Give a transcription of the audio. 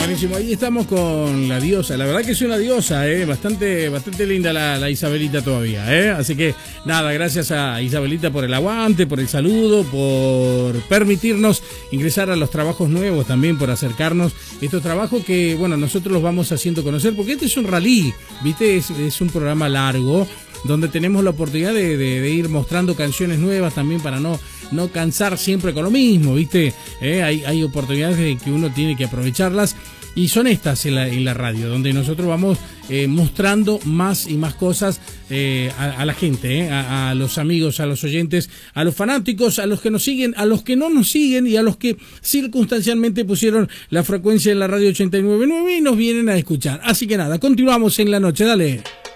Buenísimo, ahí estamos con la diosa. La verdad que es una diosa, bastante linda la Isabelita todavía, Así que nada, gracias a Isabelita por el aguante, por el saludo, por permitirnos ingresar a los trabajos nuevos también, por acercarnos estos trabajos que, bueno, nosotros los vamos haciendo conocer, porque este es un rally, ¿viste? Es un programa largo donde tenemos la oportunidad de ir mostrando canciones nuevas también para no cansar siempre con lo mismo, ¿viste? Hay oportunidades de que uno tiene que aprovecharlas y son estas en la radio, donde nosotros vamos mostrando más y más cosas a la gente, a los amigos, a los oyentes, a los fanáticos, a los que nos siguen, a los que no nos siguen y a los que circunstancialmente pusieron la frecuencia en la radio 89.9 y nos vienen a escuchar. Así que nada, continuamos en la noche, dale.